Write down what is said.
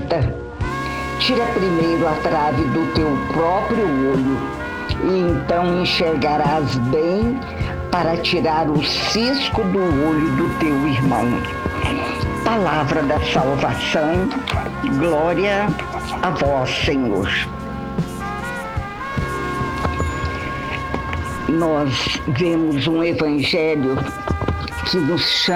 direita. Tira primeiro a trave do teu próprio olho, e então enxergarás bem para tirar o cisco do olho do teu irmão. Palavra da salvação, glória a vós, Senhor. Nós vemos um evangelho que nos chama